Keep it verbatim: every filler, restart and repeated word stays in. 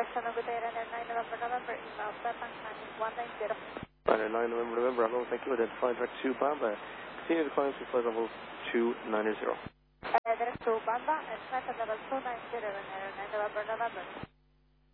Channel, good day, runner nine November, November, email Setang one nine zero. Runner nine November, November, hello, thank you. Identify direct to Bamba. Continue to climb to flight level two nine zero. Uh, direct to Bamba and flight level two nine zero, runner nine November, November.